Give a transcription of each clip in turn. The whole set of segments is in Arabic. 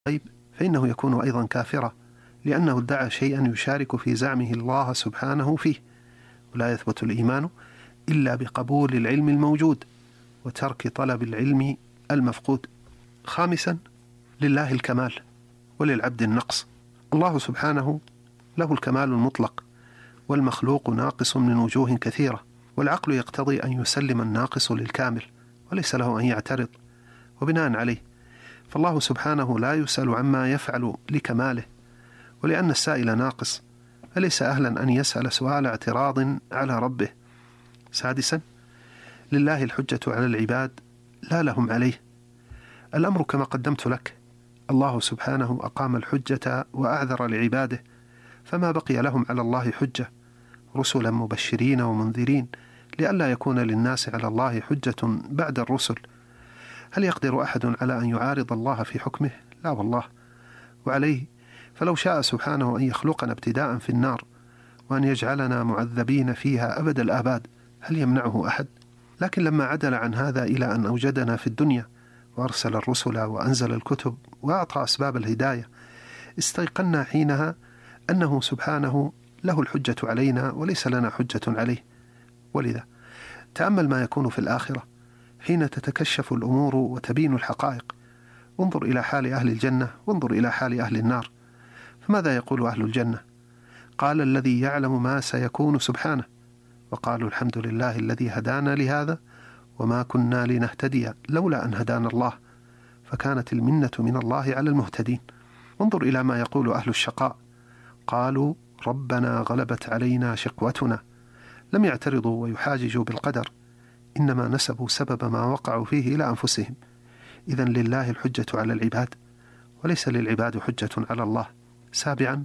الغيب فإنه يكون أيضا كافرا، لأنه ادعى شيئا يشارك في زعمه الله سبحانه فيه، ولا يثبت الإيمان إلا بقبول العلم الموجود وترك طلب العلم المفقود. خامسا، لله الكمال وللعبد النقص. الله سبحانه له الكمال المطلق، والمخلوق ناقص من وجوه كثيرة، والعقل يقتضي أن يسلم الناقص للكامل وليس له أن يعترض. وبناء عليه فالله سبحانه لا يسأل عما يفعل لكماله، ولأن السائل ناقص فليس أهلا أن يسأل سؤال اعتراض على ربه. سادسا، لله الحجة على العباد لا لهم عليه. الأمر كما قدمت لك، الله سبحانه أقام الحجة وأعذر لعباده، فما بقي لهم على الله حجة، رسلا مبشرين ومنذرين، لئلا يكون للناس على الله حجة بعد الرسل. هل يقدر أحد على أن يعارض الله في حكمه؟ لا والله. وعليه فلو شاء سبحانه أن يخلقنا ابتداء في النار وأن يجعلنا معذبين فيها أبد الآباد، هل يمنعه أحد؟ لكن لما عدل عن هذا إلى أن أوجدنا في الدنيا وأرسل الرسل وأنزل الكتب وأعطى أسباب الهداية، استيقنا حينها أنه سبحانه له الحجة علينا وليس لنا حجة عليه. ولذا تأمل ما يكون في الآخرة حين تتكشف الأمور وتبين الحقائق. انظر إلى حال أهل الجنة وانظر إلى حال أهل النار. فماذا يقول أهل الجنة؟ قال الذي يعلم ما سيكون سبحانه، وقالوا الحمد لله الذي هدانا لهذا وما كنا لنهتدي لولا أن هدانا الله، فكانت المنة من الله على المهتدين. انظر إلى ما يقول أهل الشقاء، قالوا ربنا غلبت علينا شقوتنا. لم يعترضوا ويحاججوا بالقدر، إنما نسبوا سبب ما وقعوا فيه إلى أنفسهم. إذن لله الحجة على العباد وليس للعباد حجة على الله. سابعا،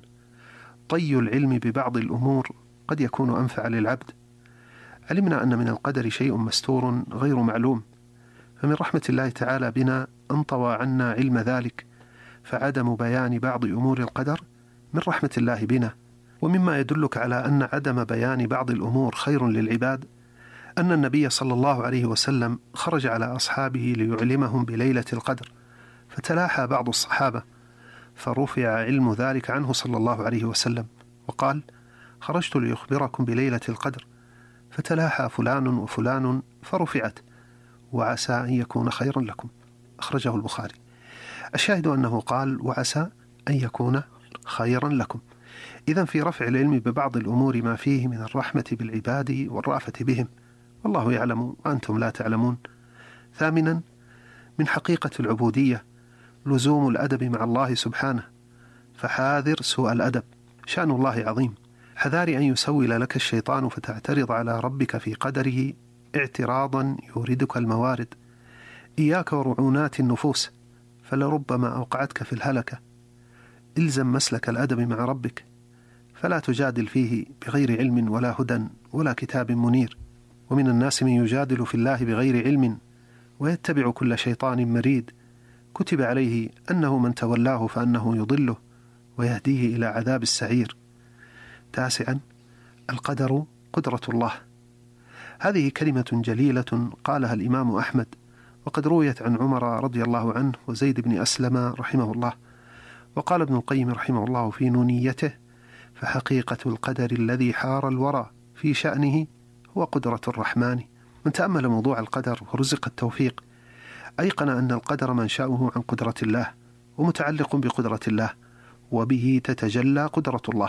طي العلم ببعض الأمور قد يكون أنفع للعبد. علمنا أن من القدر شيء مستور غير معلوم، فمن رحمة الله تعالى بنا أن طوى عنا علم ذلك، فعدم بيان بعض أمور القدر من رحمة الله بنا. ومما يدلك على أن عدم بيان بعض الأمور خير للعباد أن النبي صلى الله عليه وسلم خرج على أصحابه ليعلمهم بليلة القدر، فتلاحى بعض الصحابة فرفع علم ذلك عنه صلى الله عليه وسلم، وقال خرجت ليخبركم بليلة القدر، فتلاحى فلان وفلان فرفعت، وعسى أن يكون خيرا لكم. أخرجه البخاري. الشاهد أنه قال وعسى أن يكون خيرا لكم. إذن في رفع العلم ببعض الأمور ما فيه من الرحمة بالعباد والرأفة بهم، والله يعلم وأنتم لا تعلمون. ثامنا، من حقيقة العبودية لزوم الأدب مع الله سبحانه، فحاذر سوء الأدب، شأن الله عظيم. حذار أن يسول لك الشيطان فتعترض على ربك في قدره اعتراضا يوردك الموارد. إياك ورعونات النفوس فلربما أوقعتك في الهلكة. إلزم مسلك الأدب مع ربك، فلا تجادل فيه بغير علم ولا هدى ولا كتاب منير. ومن الناس من يجادل في الله بغير علم ويتبع كل شيطان مريد، كتب عليه أنه من تولاه فأنه يضله ويهديه إلى عذاب السعير. تاسعا، القدر قدرة الله. هذه كلمة جليلة قالها الإمام أحمد، وقد رويت عن عمر رضي الله عنه وزيد بن أسلم رحمه الله. وقال ابن القيم رحمه الله في نونيته فحقيقة القدر الذي حار الورى في شأنه هو قدرة الرحمن. من تأمل موضوع القدر ورزق التوفيق أيقن أن القدر منشأه عن قدرة الله ومتعلق بقدرة الله، وبه تتجلى قدرة الله.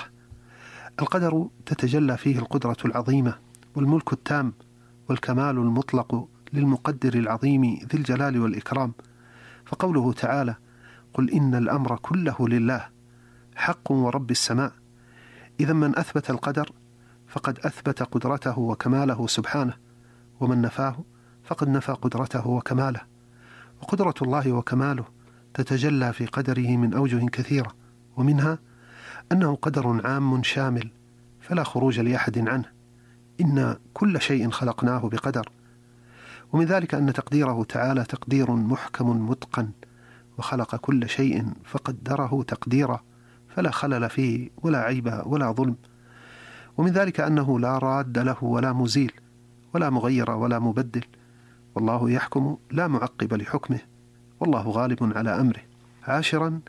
القدر تتجلى فيه القدرة العظيمة والملك التام والكمال المطلق للمقدر العظيم ذي الجلال والإكرام. فقوله تعالى قل إن الأمر كله لله حق ورب السماء. إذا من أثبت القدر فقد أثبت قدرته وكماله سبحانه، ومن نفاه فقد نفى قدرته وكماله. وقدرة الله وكماله تتجلى في قدره من أوجه كثيرة، ومنها أنه قدر عام شامل فلا خروج لأحد عنه، إن كل شيء خلقناه بقدر. ومن ذلك أن تقديره تعالى تقدير محكم متقن، وخلق كل شيء فقدره تقديرا فلا خلل فيه ولا عيب ولا ظلم. ومن ذلك أنه لا راد له ولا مزيل ولا مغير ولا مبدل، والله يحكم لا معقب لحكمه، والله غالب على أمره. عاشرا،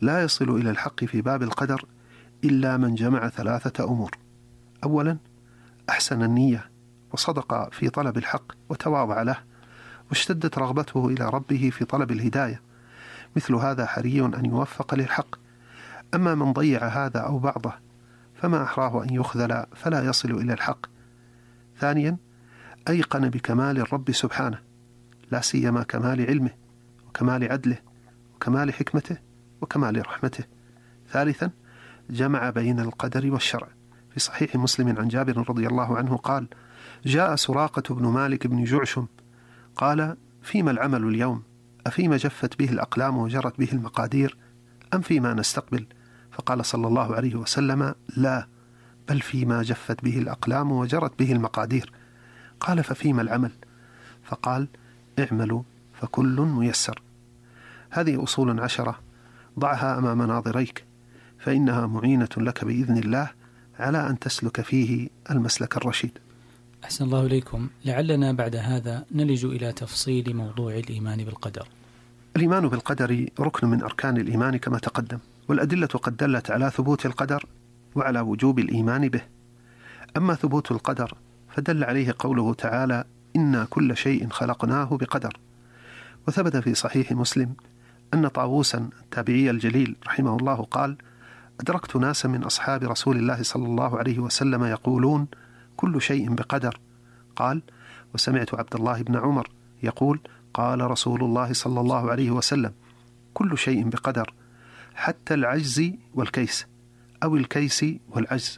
لا يصل إلى الحق في باب القدر إلا من جمع 3 أمور: أولا أحسن النية وصدق في طلب الحق وتواضع له واشتدت رغبته إلى ربه في طلب الهداية، مثل هذا حري أن يوفق للحق. أما من ضيع هذا أو بعضه فما أحراه أن يخذل فلا يصل إلى الحق. ثانيا أيقن بكمال الرب سبحانه، لا سيما كمال علمه وكمال عدله وكمال حكمته وكمال رحمته. ثالثا جمع بين القدر والشرع. في صحيح مسلم عن جابر رضي الله عنه قال: جاء سراقة بن مالك بن جعشم قال: فيما العمل اليوم؟ أفيما جفت به الأقلام وجرت به المقادير أم فيما نستقبل؟ فقال صلى الله عليه وسلم: لا، بل فيما جفت به الأقلام وجرت به المقادير. قال: ففيما العمل؟ فقال: اعملوا فكل ميسر. هذه أصول 10 ضعها أمام ناظريك، فإنها معينة لك بإذن الله على أن تسلك فيه المسلك الرشيد. أحسن الله إليكم. لعلنا بعد هذا نلج إلى تفصيل موضوع الإيمان بالقدر. الإيمان بالقدر ركن من أركان الإيمان كما تقدم، والأدلة قد دلت على ثبوت القدر وعلى وجوب الإيمان به. أما ثبوت القدر فدل عليه قوله تعالى: إنا كل شيء خلقناه بقدر. وثبت في صحيح مسلم أن طاووسا التابعي الجليل رحمه الله قال: أدركت ناسا من أصحاب رسول الله صلى الله عليه وسلم يقولون كل شيء بقدر. قال: وسمعت عبد الله بن عمر يقول: قال رسول الله صلى الله عليه وسلم: كل شيء بقدر، حتى العجز والكيس، أو الكيس والعجز.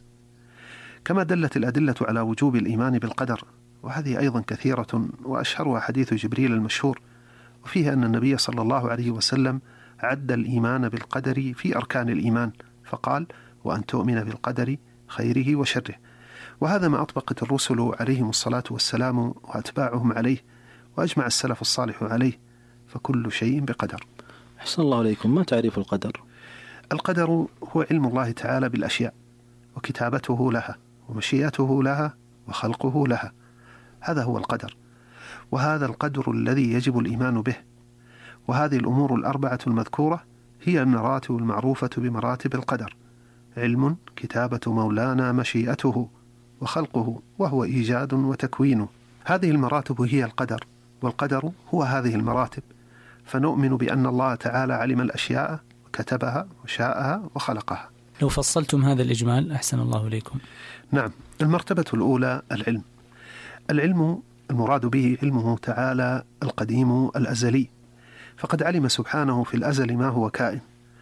كما دلت الأدلة على وجوب الإيمان بالقدر، وهذه أيضا كثيرة، وأشهرها حديث جبريل المشهور، وفيه أن النبي صلى الله عليه وسلم عد الإيمان بالقدر في أركان الإيمان، فقال: وأن تؤمن بالقدر خيره وشره. وهذا ما أطبقت الرسل عليهم الصلاة والسلام وأتباعهم عليه، وأجمع السلف الصالح عليه، فكل شيء بقدر. أحسن الله عليكم. ما تعريف القدر؟ القدر هو علم الله تعالى بالأشياء، وكتابته لها، ومشيئته لها، وخلقه لها. هذا هو القدر، وهذا القدر الذي يجب الإيمان به. وهذه الأمور الأربعة المذكورة هي المراتب المعروفة بمراتب القدر: علم، كتابة مولانا، مشيئته، وخلقه وهو إيجاد وتكوين. هذه المراتب هي القدر، والقدر هو هذه المراتب. فنؤمن بأن الله تعالى علم الأشياء وكتبها وشاءها وخلقها. لو فصلتم هذا الإجمال أحسن الله إليكم. نعم. المرتبة الأولى العلم. العلم المراد به علمه تعالى القديم الأزلي، فقد علم سبحانه في الأزل ما هو كائن،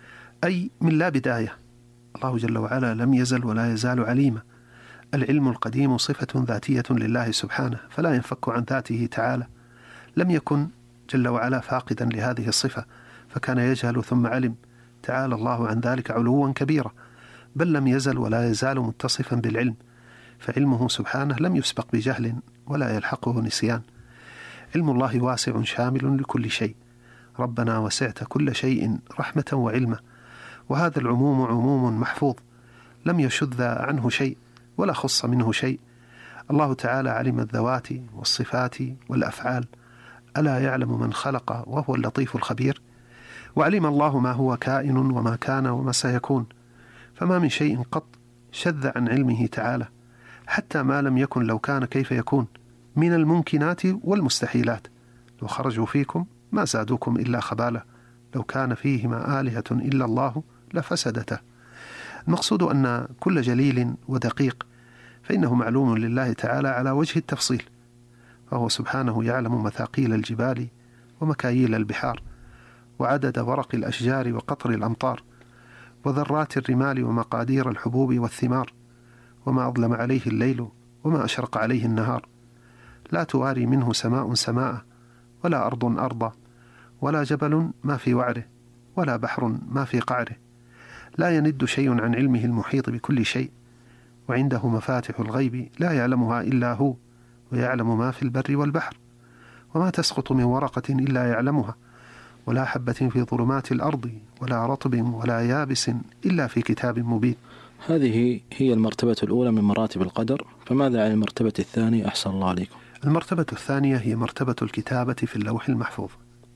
أي من لا بداية. الله جل وعلا لم يزل ولا يزال عليما. العلم القديم صفة ذاتية لله سبحانه، فلا ينفك عن ذاته تعالى. لم يكن جل وعلا فاقدا لهذه الصفة فكان يجهل ثم علم، تعالى الله عن ذلك علوا كبيرا، بل لم يزل ولا يزال متصفا بالعلم، فعلمه سبحانه لم يسبق بجهل ولا يلحقه نسيان. علم الله واسع شامل لكل شيء. ربنا وسعت كل شيء رحمة وعلما، وهذا العموم عموم محفوظ لم يشذ عنه شيء ولا خص منه شيء. الله تعالى علم الذوات والصفات والأفعال. ألا يعلم من خلق وهو اللطيف الخبير؟ وعلم الله ما هو كائن وما كان وما سيكون، فما من شيء قط شذ عن علمه تعالى، حتى ما لم يكن لو كان كيف يكون من الممكنات والمستحيلات. لو خرجوا فيكم ما زادوكم إلا خبالا، لو كان فيهما آلهة إلا الله لفسدته. المقصود أن كل جليل ودقيق فإنه معلوم لله تعالى على وجه التفصيل، فهو سبحانه يعلم مثاقيل الجبال ومكاييل البحار، وعدد ورق الأشجار وقطر الأمطار، وذرات الرمال ومقادير الحبوب والثمار، وما أظلم عليه الليل وما أشرق عليه النهار. لا تواري منه سماء سماء، ولا أرض أرضا، ولا جبل ما في وعره، ولا بحر ما في قعره. لا يند شيء عن علمه المحيط بكل شيء، وعنده مفاتح الغيب لا يعلمها إلا هو، ويعلم ما في البر والبحر، وما تسقط من ورقة إلا يعلمها، ولا حبة في ظلمات الأرض، ولا رطب ولا يابس إلا في كتاب مبين. هذه هي المرتبة الأولى من مراتب القدر، فماذا عن المرتبة الثانية أحسن الله عليكم؟ المرتبة الثانية هي مرتبة الكتابة في اللوح المحفوظ،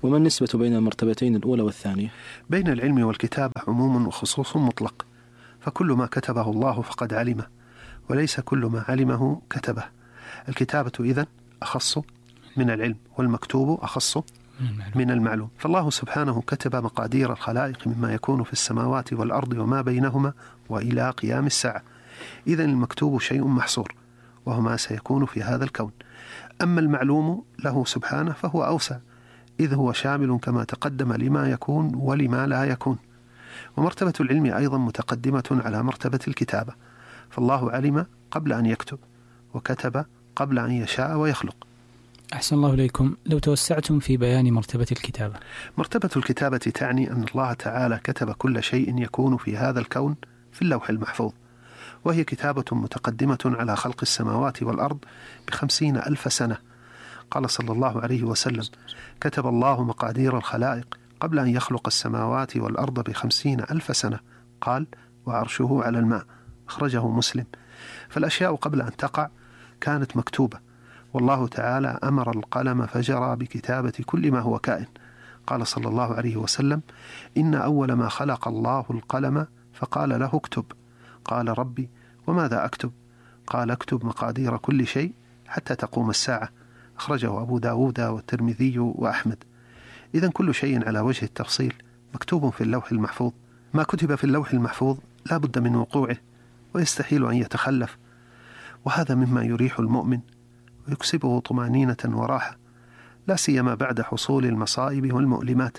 وما النسبة بين المرتبتين الأولى والثانية؟ بين العلم والكتابة عموم وخصوص مطلق، فكل ما كتبه الله فقد علمه، وليس كل ما علمه كتبه. الكتابة إذن أخص من العلم، والمكتوب أخص من المعلوم. فالله سبحانه كتب مقادير الخلائق مما يكون في السماوات والأرض وما بينهما وإلى قيام الساعة. إذن المكتوب شيء محصور، وهو ما سيكون في هذا الكون. أما المعلوم له سبحانه فهو أوسع، إذ هو شامل كما تقدم لما يكون ولما لا يكون. ومرتبة العلم أيضا متقدمة على مرتبة الكتابة، فالله علم قبل أن يكتب، وكتب قبل أن يشاء ويخلق. أحسن الله إليكم، لو توسعتم في بيان مرتبة الكتابة. مرتبة الكتابة تعني أن الله تعالى كتب كل شيء يكون في هذا الكون في اللوح المحفوظ، وهي كتابة متقدمة على خلق السماوات والأرض ب50,000 سنة. قال صلى الله عليه وسلم: كتب الله مقادير الخلائق قبل أن يخلق السماوات والأرض ب50,000 سنة. قال: وعرشه على الماء. أخرجه مسلم. فالأشياء قبل أن تقع كانت مكتوبة، والله تعالى أمر القلم فجرى بكتابة كل ما هو كائن. قال صلى الله عليه وسلم: إن أول ما خلق الله القلم فقال له اكتب. قال: ربي وماذا أكتب؟ قال: اكتب مقادير كل شيء حتى تقوم الساعة. أخرجه أبو داود والترمذي وأحمد. إذن كل شيء على وجه التفصيل مكتوب في اللوح المحفوظ. ما كتب في اللوح المحفوظ لا بد من وقوعه، ويستحيل أن يتخلف، وهذا مما يريح المؤمن ويكسبه طمأنينة وراحة، لا سيما بعد حصول المصائب والمؤلمات،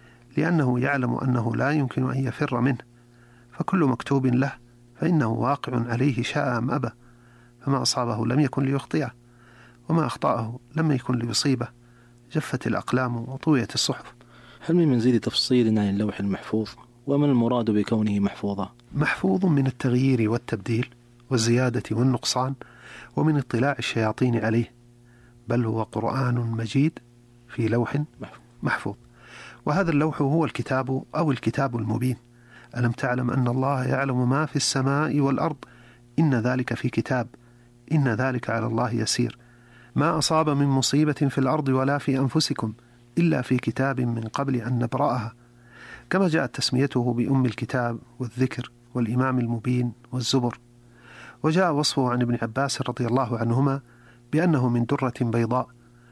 لأنه يعلم أنه لا يمكن أن يفر منه، فكل مكتوب له فإنه واقع عليه شاء أم أبى، فما أصابه لم يكن ليخطئه، وما أخطأه لم يكن ليصيبه. جفت الأقلام وطويت الصحف. هل من مزيد تفصيل عن اللوح المحفوظ؟ وما المراد بكونه محفوظا؟ محفوظ من التغيير والتبديل والزيادة والنقصان، ومن اطلاع الشياطين عليه، بل هو قرآن مجيد في لوح محفوظ. وهذا اللوح هو الكتاب أو الكتاب المبين. ألم تعلم أن الله يعلم ما في السماء والأرض؟ إن ذلك في كتاب، إن ذلك على الله يسير. ما أصاب من مصيبة في الأرض ولا في أنفسكم إلا في كتاب من قبل أن نبرأها. كما جاءت تسميته بأم الكتاب والذكر والإمام المبين والزبر. وجاء وصفه عن ابن عباس رضي الله عنهما بأنه من درة بيضاء،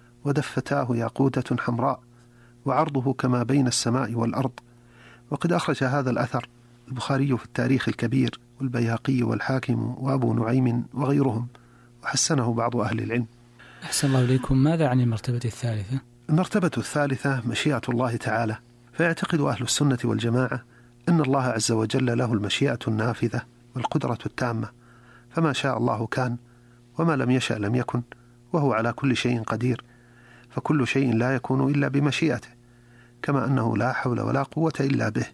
ودفتاه ياقوتة حمراء، وعرضه كما بين السماء والأرض. وقد أخرج هذا الأثر البخاري في التاريخ الكبير، والبيهقي والحاكم وأبو نعيم وغيرهم، وحسنه بعض أهل العلم. أحسن الله إليكم، ماذا عن المرتبة الثالثة؟ المرتبة الثالثة مشيئة الله تعالى. فيعتقد أهل السنة والجماعة أن الله عز وجل له المشيئة النافذة والقدرة التامة، فما شاء الله كان، وما لم يشأ لم يكن، وهو على كل شيء قدير. فكل شيء لا يكون إلا بمشيئته، كما أنه لا حول ولا قوة إلا به.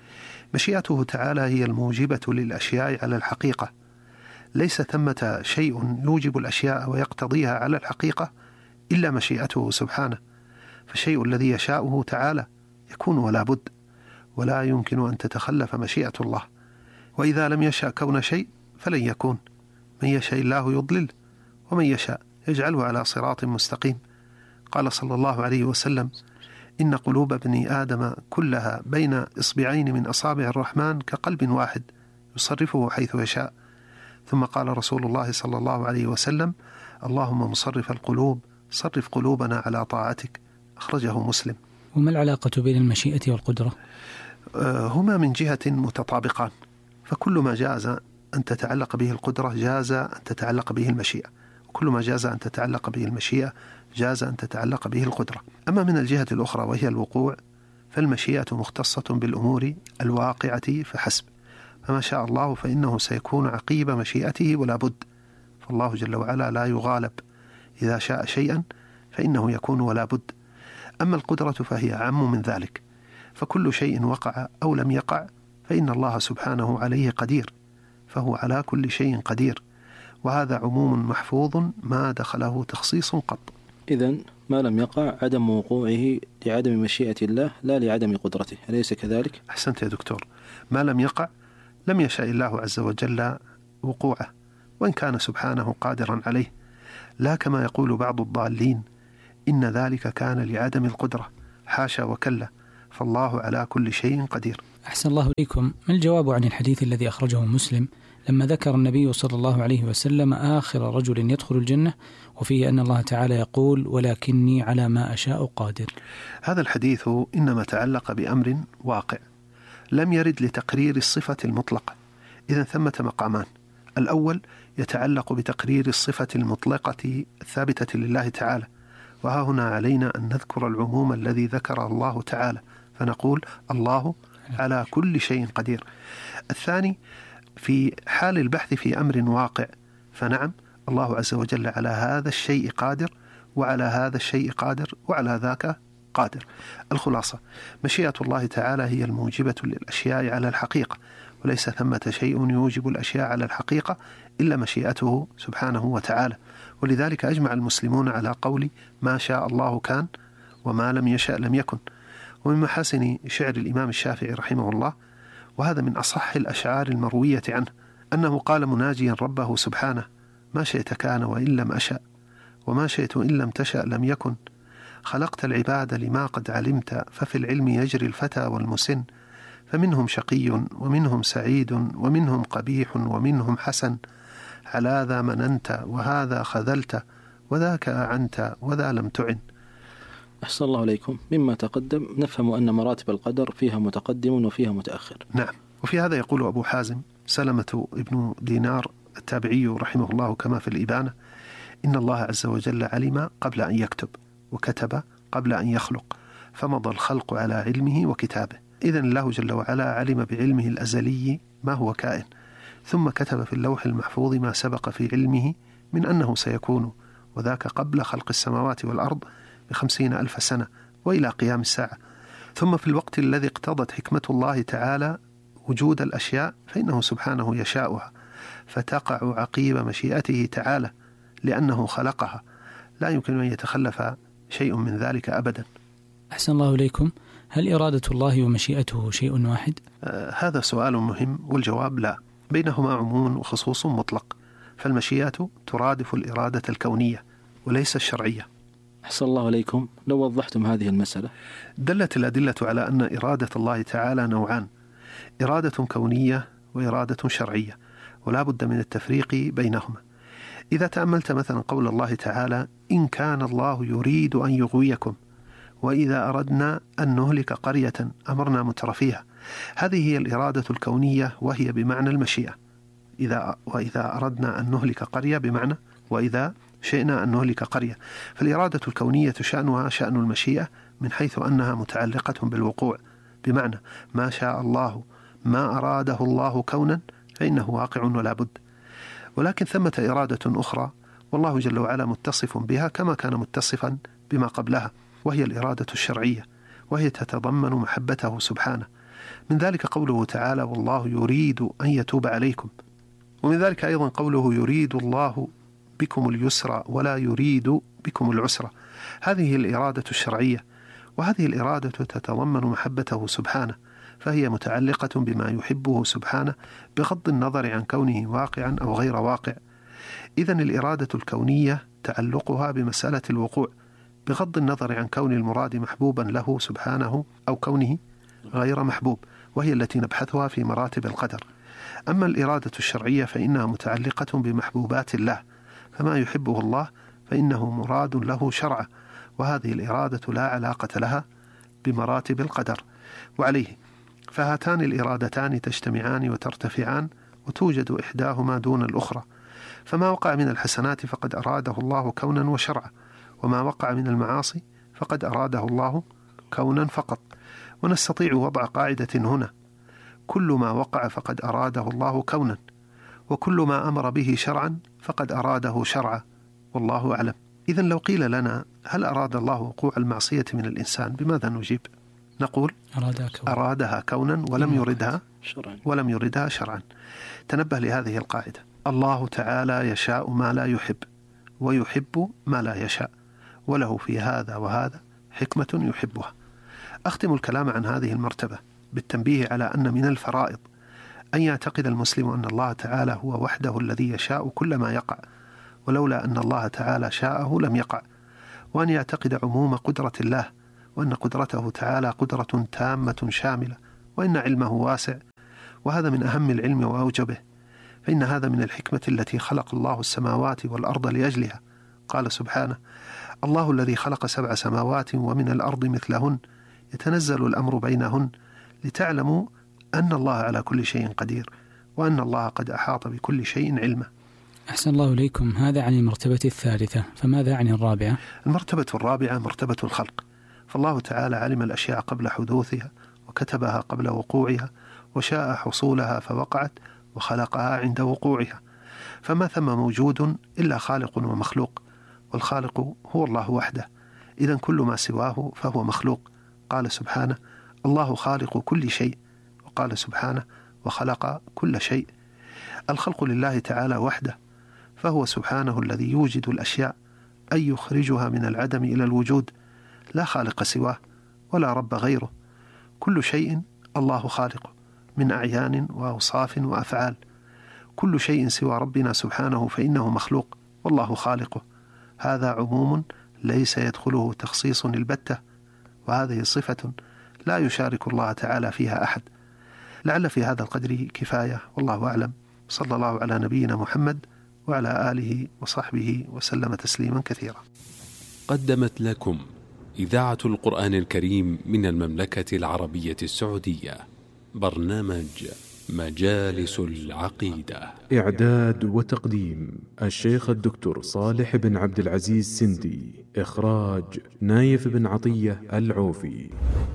مشيئته تعالى هي الموجبة للأشياء على الحقيقة. ليس ثمة شيء يوجب الأشياء ويقتضيها على الحقيقة إلا مشيئته سبحانه. فالشيء الذي يشاءه تعالى يكون ولا بد، ولا يمكن أن تتخلف مشيئة الله. وإذا لم يشاء كون شيء فلن يكون. من يشاء الله يضلل، ومن يشاء يجعله على صراط مستقيم. قال صلى الله عليه وسلم: إن قلوب ابن آدم كلها بين إصبعين من أصابع الرحمن كقلب واحد يصرفه حيث يشاء. ثم قال رسول الله صلى الله عليه وسلم: اللهم مصرف القلوب صرف قلوبنا على طاعتك. أخرجه مسلم. وما العلاقة بين المشيئة والقدرة؟ هما من جهة متطابقان، فكل ما جاز أن تتعلق به القدرة جاز أن تتعلق به المشيئة، وكل ما جاز أن تتعلق به المشيئة جاز أن تتعلق به القدرة. أما من الجهة الأخرى وهي الوقوع، فالمشيئة مختصة بالأمور الواقعة فحسب، فما شاء الله فإنه سيكون عقيب مشيئته ولا بد. فالله جل وعلا لا يغالب، إذا شاء شيئا فإنه يكون ولا بد. أما القدرة فهي أعم من ذلك، فكل شيء وقع أو لم يقع فإن الله سبحانه عليه قدير، فهو على كل شيء قدير، وهذا عموم محفوظ ما دخله تخصيص قط. إذن ما لم يقع عدم وقوعه لعدم مشيئة الله لا لعدم قدرته، أليس كذلك؟ أحسنت يا دكتور، ما لم يقع لم يشاء الله عز وجل وقوعه، وإن كان سبحانه قادرا عليه، لا كما يقول بعض الضالين إن ذلك كان لعدم القدرة، حاشا وكلا، فالله على كل شيء قدير. أحسن الله إليكم. ما الجواب عن الحديث الذي أخرجه مسلم لما ذكر النبي صلى الله عليه وسلم آخر رجل يدخل الجنة وفيه أن الله تعالى يقول ولكني على ما أشاء قادر؟ هذا الحديث إنما تعلق بأمر واقع لم يرد لتقرير الصفة المطلقة. إذن ثمة مقامان: الأول يتعلق بتقرير الصفة المطلقة الثابتة لله تعالى، وها هنا علينا أن نذكر العموم الذي ذكره الله تعالى، فنقول الله على كل شيء قدير. الثاني في حال البحث في أمر واقع، فنعم الله عز وجل على هذا الشيء قادر، وعلى هذا الشيء قادر، وعلى ذاك قادر. الخلاصة: مشيئة الله تعالى هي الموجبة للأشياء على الحقيقة، وليس ثمة شيء يوجب الأشياء على الحقيقة إلا مشيئته سبحانه وتعالى. ولذلك أجمع المسلمون على قول ما شاء الله كان وما لم يشأ لم يكن. ومن محاسن شعر الإمام الشافعي رحمه الله، وهذا من أصح الأشعار المروية عنه، أنه قال مناجيا ربه سبحانه: ما شئت كان وإن لم أشأ، وما شئت إن لم تشأ لم يكن، خلقت العباد لما قد علمت، ففي العلم يجري الفتى والمسن، فمنهم شقي ومنهم سعيد ومنهم قبيح ومنهم حسن، على ذا مننت وهذا خذلت، وذاك أعنت وذا لم تعن. أحسن الله عليكم. مما تقدم نفهم أن مراتب القدر فيها متقدم وفيها متأخر. نعم. وفي هذا يقول أبو حازم سلمة ابن دينار التابعي رحمه الله كما في الإبانة: إن الله عز وجل علم قبل أن يكتب، وكتب قبل أن يخلق، فمضى الخلق على علمه وكتابه. إذن الله جل وعلا علم بعلمه الأزلي ما هو كائن، ثم كتب في اللوح المحفوظ ما سبق في علمه من أنه سيكون، وذاك قبل خلق السماوات والأرض ب50,000 سنة وإلى قيام الساعة. ثم في الوقت الذي اقتضت حكمة الله تعالى وجود الأشياء فإنه سبحانه يشاؤها، فتقع عقيب مشيئته تعالى لأنه خلقها، لا يمكن أن يتخلف شيء من ذلك أبدا. أحسن الله إليكم. هل إرادة الله ومشيئته شيء واحد؟ هذا سؤال مهم، والجواب لا، بينهما عموم وخصوص مطلق، فالمشيئة ترادف الإرادة الكونية وليس الشرعية. أحسن الله عليكم. لو وضحتم هذه المسألة. دلت الأدلة على أن إرادة الله تعالى نوعان: إرادة كونية وإرادة شرعية، ولا بد من التفريق بينهما. إذا تأملت مثلا قول الله تعالى: إن كان الله يريد أن يغويكم، وإذا أردنا أن نهلك قرية أمرنا مترفيها، هذه هي الإرادة الكونية وهي بمعنى المشيئة. وإذا أردنا أن نهلك قرية بمعنى وإذا شئنا أن نهلك قرية، فالإرادة الكونية شأنها شأن المشيئة من حيث أنها متعلقة بالوقوع، بمعنى ما شاء الله ما أراده الله كونا فإنه واقع ولا بد. ولكن ثمة إرادة أخرى والله جل وعلا متصف بها كما كان متصفا بما قبلها، وهي الإرادة الشرعية، وهي تتضمن محبته سبحانه. من ذلك قوله تعالى: والله يريد أن يتوب عليكم. ومن ذلك أيضا قوله: يريد الله بكم اليسر ولا يريد بكم العسر. هذه الإرادة الشرعية، وهذه الإرادة تتضمن محبته سبحانه، فهي متعلقة بما يحبه سبحانه بغض النظر عن كونه واقعا أو غير واقع. إذن الإرادة الكونية تعلقها بمسألة الوقوع بغض النظر عن كون المراد محبوبا له سبحانه أو كونه غير محبوب، وهي التي نبحثها في مراتب القدر. أما الإرادة الشرعية فإنها متعلقة بمحبوبات الله، فما يحبه الله فإنه مراد له شرعا، وهذه الإرادة لا علاقة لها بمراتب القدر. وعليه فهاتان الإرادتان تجتمعان وترتفعان، وتوجد إحداهما دون الأخرى. فما وقع من الحسنات فقد أراده الله كونا وشرعا، وما وقع من المعاصي فقد أراده الله كونا فقط. ونستطيع وضع قاعدة هنا: كل ما وقع فقد أراده الله كونا، وكل ما أمر به شرعا فقد أراده شرعا، والله أعلم. إذن لو قيل لنا: هل أراد الله وقوع المعصية من الإنسان؟ بماذا نجيب؟ نقول: أرادها كونا ولم يردها شرعا. تنبه لهذه القاعدة: الله تعالى يشاء ما لا يحب، ويحب ما لا يشاء، وله في هذا وهذا حكمة يحبها. أختم الكلام عن هذه المرتبة بالتنبيه على أن من الفرائض أن يعتقد المسلم أن الله تعالى هو وحده الذي يشاء كل ما يقع، ولولا أن الله تعالى شاءه لم يقع، وأن يعتقد عموم قدرة الله، وأن قدرته تعالى قدرة تامة شاملة، وإن علمه واسع، وهذا من أهم العلم وأوجبه، فإن هذا من الحكمة التي خلق الله السماوات والأرض لأجلها. قال سبحانه: الله الذي خلق 7 سماوات ومن الأرض مثلهن يتنزل الأمر بينهن لتعلموا أن الله على كل شيء قدير، وأن الله قد أحاط بكل شيء علما. أحسن الله إليكم. هذا عن المرتبة الثالثة، فماذا عن الرابعة؟ المرتبة الرابعة مرتبة الخلق، فالله تعالى علم الأشياء قبل حدوثها، وكتبها قبل وقوعها، وشاء حصولها فوقعت، وخلقها عند وقوعها، فما ثم موجود إلا خالق ومخلوق، والخالق هو الله وحده، إذن كل ما سواه فهو مخلوق. قال سبحانه: الله خالق كل شيء، وقال سبحانه: وخلق كل شيء. الخلق لله تعالى وحده، فهو سبحانه الذي يوجد الأشياء، أي يخرجها من العدم إلى الوجود، لا خالق سواه ولا رب غيره. كل شيء الله خالقه من أعيان وأوصاف وأفعال، كل شيء سوى ربنا سبحانه فإنه مخلوق والله خالقه. هذا عموم ليس يدخله تخصيص البتة، وهذه صفة لا يشارك الله تعالى فيها أحد. لعل في هذا القدر كفاية، والله أعلم. صلى الله على نبينا محمد وعلى آله وصحبه وسلم تسليما كثيرا. قدمت لكم إذاعة القرآن الكريم من المملكة العربية السعودية برنامج مجالس العقيدة. إعداد وتقديم الشيخ الدكتور صالح بن عبد العزيز سندي. إخراج نايف بن عطية العوفي.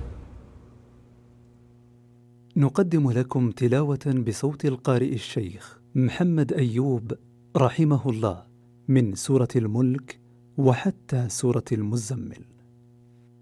نقدم لكم تلاوة بصوت القارئ الشيخ محمد أيوب رحمه الله من سورة الملك وحتى سورة المزمل.